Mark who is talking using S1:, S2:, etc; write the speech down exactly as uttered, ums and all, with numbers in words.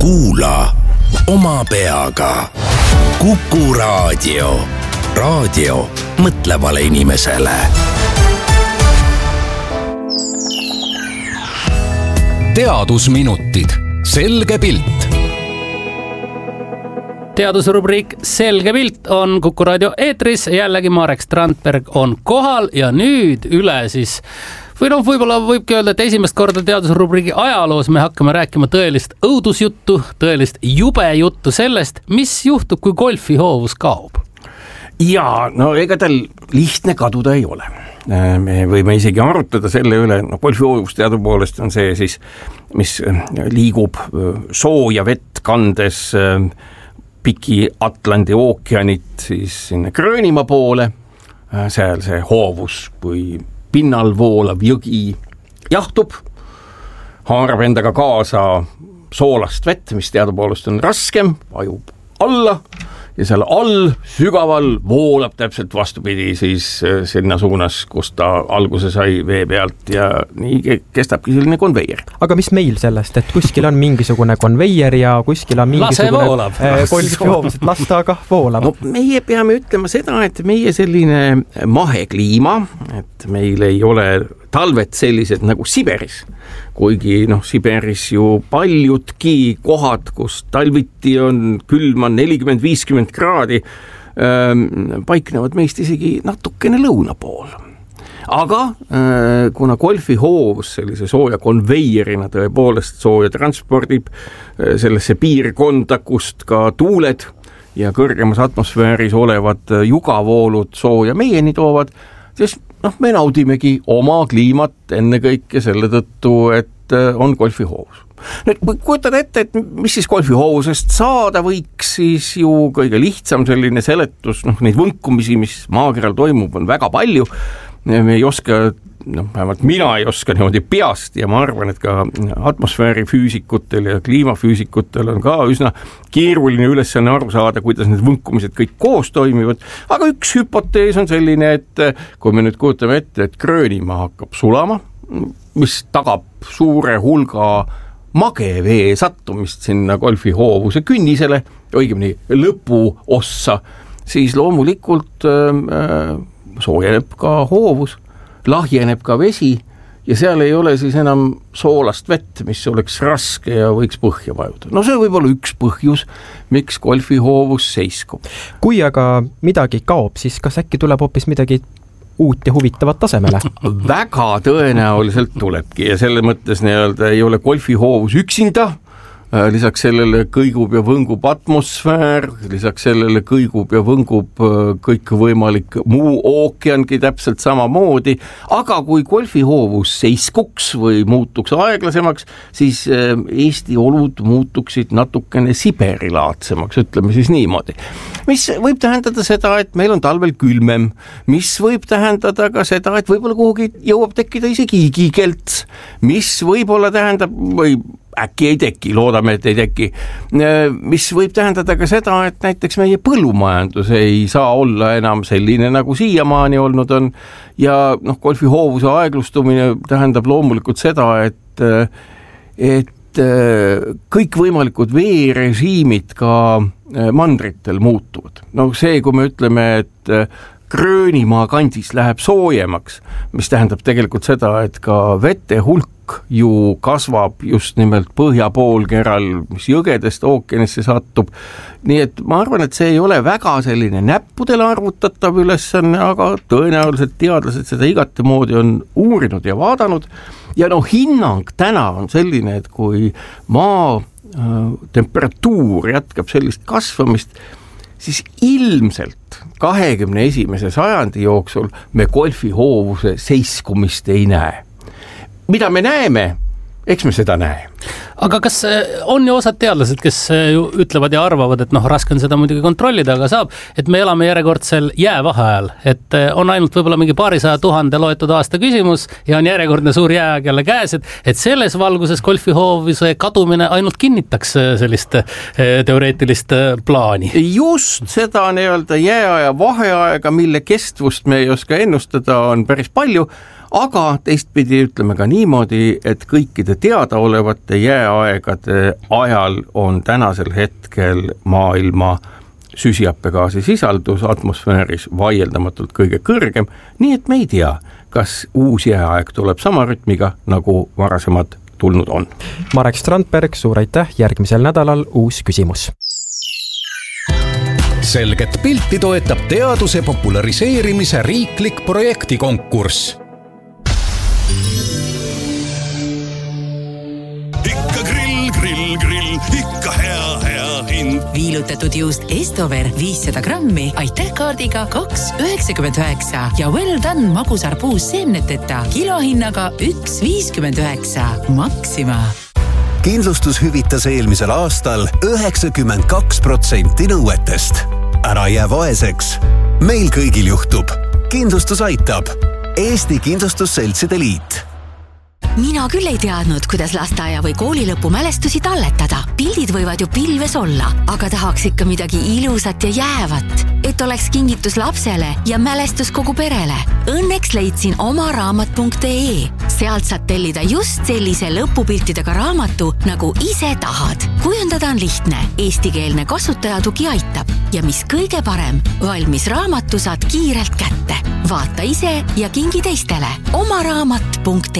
S1: Kuula oma peaga. Kuku Raadio. Raadio mõtlevale inimesele. Teadusminutid. Selge pilt.
S2: Teadusrubriik Selge pilt on Kuku Raadio eetris. Jällegi Marek Strandberg on kohal ja nüüd üle siis või noh, võib-olla võibki öelda, et esimest korda teadusrubriigi ajaloos me hakkame rääkima tõelist õudusjuttu, tõelist jube juttu sellest, mis juhtub, kui golfihoovus kaob.
S3: Ja, no ega tal lihtne kaduda ei ole. Me võime isegi arutada selle üle, no golfihoovus teadupoolest on see siis, mis liigub sooja vett kandes piki Atlandi ookeanit siis sinna Gröönimaa poole. Seal see hoovus või pinnal voolav jõgi jahtub, haarab endaga kaasa soolast vett, mis teadupoolest on raskem, vajub alla ja seal all sügaval voolab täpselt vastupidi siis sinna suunas, kus ta alguse sai vee pealt ja nii kestabki selline konveier.
S4: Aga mis meil sellest, et kuskil on mingisugune konveier ja kuskil on mingisugune golfihoovus, et lasta aga voolama?
S3: No, meie peame ütlema seda, et meie selline mahekliima, et meil ei ole talved sellised nagu Siberis, kuigi noh, Siberis ju paljudki kohad, kus talviti on külma nelikümmend viiskümmend kraadi, ähm, paiknevad meist isegi natukene lõuna pool. Aga äh, kuna golfihoovus sellise sooja konveierina tõepoolest sooja transpordib äh, sellesse piirkonda, kust ka tuuled ja kõrgemas atmosfääris olevad jugavoolud sooja meieni toovad, siis noh, me naudimegi oma kliimat ennekõike selle tõttu, et on golfihoovus. Nüüd, kui kujutad ette, et mis siis golfihoovusest saada võiks, siis ju kõige lihtsam selline seletus, noh, neid võnkumisi, mis maakeral toimub, on väga palju. Me ei oska, noh, vähemalt mina ei oska niimoodi peast ja ma arvan, et ka atmosfäärifüüsikutel ja kliimafüüsikutel on ka üsna keeruline ülesanne aru saada, kuidas need võnkumised kõik koos toimivad. Aga üks hüpotees on selline, et kui me nüüd kujutame ette, et Gröönimaa hakkab sulama, mis tagab suure hulga magevee sattumist sinna golfihoovuse künnisele, õigemini lõpu ossa, siis loomulikult äh, soojeneb ka hoovus, lahjeneb ka vesi ja seal ei ole siis enam soolast vett, mis oleks raske ja võiks põhja vajuda. No see võib olla üks põhjus, miks golfihoovus seiskub.
S4: Kui aga midagi kaob, siis kas äkki tuleb hoopis midagi uut ja huvitavat tasemele?
S3: Väga tõenäoliselt tulebki ja selle mõttes nii-öelda ei ole golfihoovus üksinda. Lisaks sellele kõigub ja võngub atmosfäär, lisaks sellele kõigub ja võngub kõik võimalik muu ookeangi täpselt samamoodi, aga kui golfihoovus seiskuks või muutuks aeglasemaks, siis Eesti olud muutuksid natukene Siberilaadsemaks, ütleme siis niimoodi. Mis võib tähendada seda, et meil on talvel külmem, mis võib tähendada ka seda, et võib-olla kuhugi jõuab tekkida isegi igikelts, mis võib-olla tähendab või äkki ei teki, loodame, et ei teki, mis võib tähendada ka seda, et näiteks meie põllumajandus ei saa olla enam selline, nagu siiamaani olnud on ja noh, golfihoovuse aeglustumine tähendab loomulikult seda, et, et kõik võimalikud veerežiimid ka mandritel muutuvad. No see, kui me ütleme, et Gröönimaa kandis läheb soojemaks, mis tähendab tegelikult seda, et ka vete hulk ju kasvab just nimelt põhjapoolkeral, mis jõgedest ookeanisse sattub. Nii et ma arvan, et see ei ole väga selline näppudele arvutatav ülesanne, aga tõenäoliselt teadlased seda igati moodi on uurinud ja vaadanud. Ja no hinnang täna on selline, et kui maa äh, temperatuur jätkab sellist kasvamist, siis ilmselt kahekümne esimese sajandi jooksul me golfihoovuse seiskumist ei näe. Mida me näeme, eks me seda näe.
S2: Aga kas on ju osad teadlased, kes ütlevad ja arvavad, et noh, raske on seda muidugi kontrollida, aga saab, et me elame järjekordsel jäävaheajal, et on ainult võib-olla mingi paarisaja tuhande loetud aasta küsimus ja on järjekordne suur jääaeg jälle käes, et, et selles valguses golfihoovuse kadumine ainult kinnitaks sellist teoreetilist plaani.
S3: Just seda nii-öelda jääaja vaheaega, mille kestvust me ei oska ennustada, on päris palju, aga teistpidi ütleme ka niimoodi, et kõikide teadaolevate jääaegade ajal on tänasel hetkel maailma süsihappegaasi sisaldus atmosfääris vaieldamatult kõige kõrgem, nii et me ei tea, kas uus jääaeg tuleb sama rütmiga, nagu varasemad tulnud on.
S4: Marek Strandberg, suur aitäh, järgmisel nädalal uus küsimus.
S1: Selget pilti toetab teaduse populariseerimise riiklik projektikonkurss.
S5: Ikka grill, grill, grill, ikka hea, hea hind.
S6: Viilutatud juust Estover viissada grammi, aitäh kaardiga kaks üheksakümmend üheksa ja well done magusarpuus seemneteta kilohinnaga üks viiskümmend üheksa. Maxima.
S7: Kindlustus hüvitas eelmisel aastal üheksakümmend kaks protsenti nõuetest. Ära jää vaeseks. Meil kõigil juhtub. Kindlustus aitab. Eesti Kindlustusseltside Liit.
S8: Mina küll ei teadnud, kuidas lasteaia või koolilõpu mälestusi talletada. Pildid võivad ju pilves olla, aga tahaks ikka midagi ilusat ja jäävat, et oleks kingitus lapsele ja mälestus kogu perele. Õnneks leidsin oma raamat punkt ee. Sealt saad tellida just sellise lõpupiltidega raamatu, nagu ise tahad. Kujundada on lihtne, eestikeelne kasutajatugi aitab ja mis kõige parem, valmis raamatu saad kiirelt kätte. Vaata ise ja kingi teistele. Oma raamat punkt